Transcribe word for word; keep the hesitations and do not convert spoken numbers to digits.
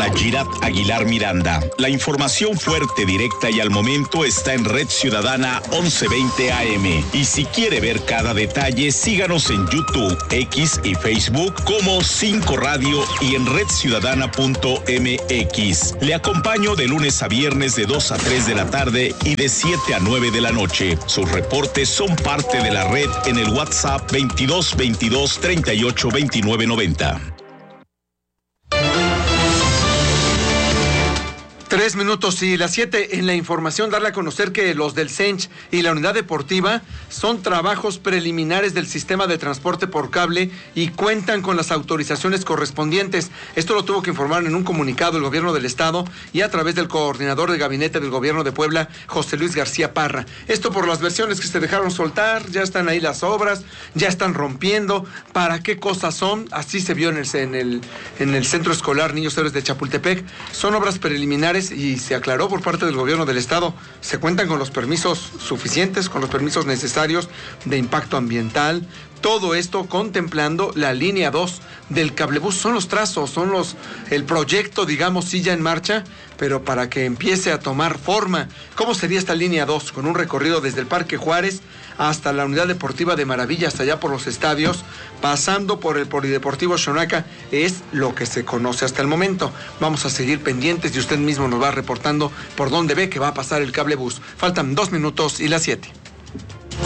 Girat Aguilar Miranda. La información fuerte, directa y al momento está en Red Ciudadana once veinte A M. Y si quiere ver cada detalle, síganos en YouTube, X y Facebook como cinco Radio y en red ciudadana punto m x. Le acompaño de lunes a viernes de dos a tres de la tarde y de siete a nueve de la noche. Sus reportes son parte de la red en el WhatsApp veintidós veintidós treinta y ocho veintinueve noventa. Tres minutos y las siete en la información, darle a conocer que los del Cench y la unidad deportiva son trabajos preliminares del sistema de transporte por cable y cuentan con las autorizaciones correspondientes. Esto lo tuvo que informar en un comunicado el gobierno del estado y a través del coordinador de gabinete del gobierno de Puebla, José Luis García Parra. Esto por las versiones que se dejaron soltar, ya están ahí las obras, ya están rompiendo. ¿Para qué cosas son? Así se vio en el, en el, en el Centro Escolar Niños Héroes de Chapultepec. Son obras preliminares y se aclaró por parte del gobierno del estado, se cuentan con los permisos suficientes, con los permisos necesarios de impacto ambiental, todo esto contemplando la línea dos del cablebús. Son los trazos, son los, el proyecto, digamos, sí ya en marcha, pero para que empiece a tomar forma. ¿Cómo sería esta línea dos? Con un recorrido desde el Parque Juárez hasta la unidad deportiva de Maravilla, hasta allá por los estadios, pasando por el Polideportivo Xonaca, es lo que se conoce hasta el momento. Vamos a seguir pendientes y usted mismo nos va reportando por dónde ve que va a pasar el cablebús. Faltan dos minutos y las siete.